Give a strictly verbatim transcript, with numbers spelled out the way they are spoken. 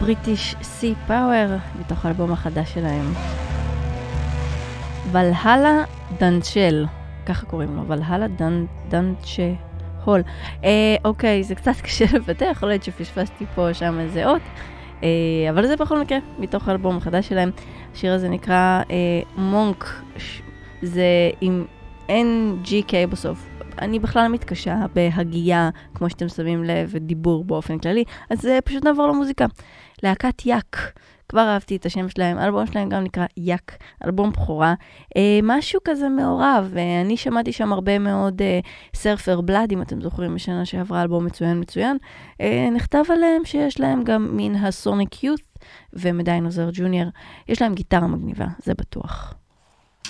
בריטיש סי פאוור, מתוך האלבום החדש שלהם. ולהלה דנצ'ל, ככה קוראים לו, ולהלה דנצ'ה הול. אה, אוקיי, זה קצת קשה לבטא, יכול להיות שפשפשתי פה או שם איזה אות, אה, אבל זה בכל מקרה, מתוך האלבום החדש שלהם. השיר הזה נקרא אה, מונק, זה עם אן ג'י קיי בסוף. אני בכלל מתקשה בהגייה, כמו שאתם שמים לב, ודיבור באופן כללי, אז פשוט נעבור למוזיקה. להקת יק, כבר אהבתי את השם שלהם, האלבום שלהם גם נקרא יק, אלבום בכורה, אה, משהו כזה מעורב, ואני שמעתי שם הרבה מאוד אה, סרפר בלאד, אם אתם זוכרים, בשנה שעברה אלבום מצוין מצוין, אה, נכתב עליהם שיש להם גם מן הסוניק יות' ומדיינוזר ג'וניור, יש להם גיטרה מגניבה, זה בטוח.